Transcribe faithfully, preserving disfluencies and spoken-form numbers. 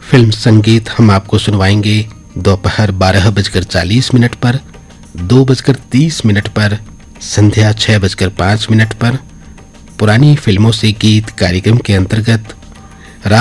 Film संगीत हम आपको सुनवाएंगे दोपहर बारह बजकर चालीस मिनट पर, दो बजकर तीस मिनट पर, संध्या छह बजकर पाँच मिनट पर। पुरानी फिल्मों से गीत कार्यक्रम के अंतर्गत